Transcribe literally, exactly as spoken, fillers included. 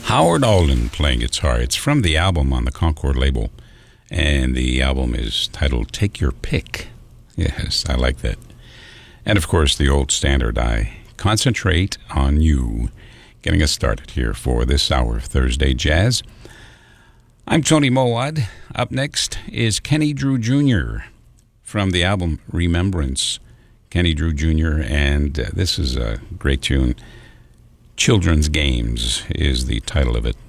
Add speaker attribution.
Speaker 1: Howard Alden playing guitar. It's from the album on the Concord label, and the album is titled Take Your Pick. Yes, I like that. And of course, the old standard, I Concentrate on You, getting us started here for this hour of Thursday Jazz. I'm Tony Mowad. Up next is Kenny Drew Junior from the album Remembrance. Kenny Drew Junior, and uh, this is a great tune. Children's Games is the title of it.